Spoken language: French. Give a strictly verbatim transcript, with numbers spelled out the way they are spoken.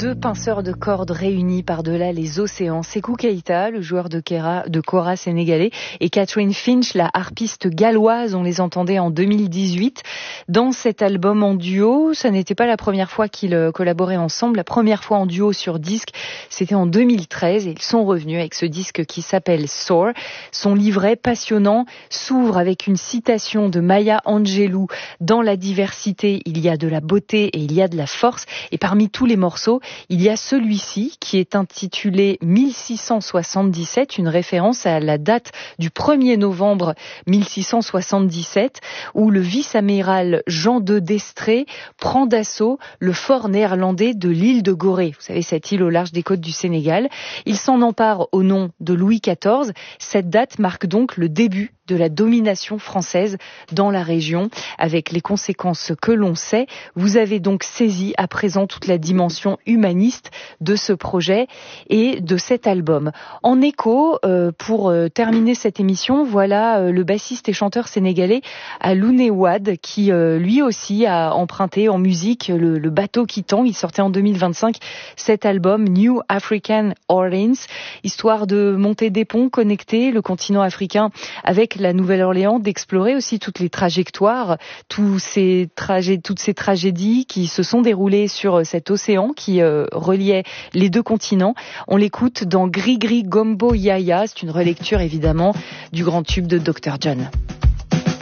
Deux pinceurs de cordes réunis par-delà les océans. Sékou Keïta, le joueur de, Kera, de kora sénégalais, et Catherine Finch, la harpiste galloise. On les entendait en deux mille dix-huit. Dans cet album en duo, ça n'était pas la première fois qu'ils collaboraient ensemble. La première fois en duo sur disque, c'était en deux mille treize. Et ils sont revenus avec ce disque qui s'appelle Soar. Son livret passionnant s'ouvre avec une citation de Maya Angelou. Dans la diversité, il y a de la beauté et il y a de la force. Et parmi tous les morceaux, il y a celui-ci qui est intitulé mille six cent soixante-dix-sept, une référence à la date du premier novembre mille six cent soixante-dix-sept, où le vice-amiral Jean de Destrée prend d'assaut le fort néerlandais de l'île de Gorée. Vous savez, cette île au large des côtes du Sénégal. Il s'en empare au nom de Louis quatorze. Cette date marque donc le début de la domination française dans la région, avec les conséquences que l'on sait. Vous avez donc saisi à présent toute la dimension humaniste de ce projet et de cet album. En écho, euh, pour euh, terminer cette émission, voilà euh, le bassiste et chanteur sénégalais Aloune Wade, qui euh, lui aussi a emprunté en musique le, le bateau qui tangue. Il sortait en deux mille vingt-cinq cet album New African Orleans, histoire de monter des ponts, connecter le continent africain avec la Nouvelle-Orléans, d'explorer aussi toutes les trajectoires, tous ces trajets, toutes ces tragédies qui se sont déroulées sur cet océan qui euh, reliait les deux continents. On l'écoute dans Gris Gris Gombo Yaya, c'est une relecture évidemment du grand tube de docteur John.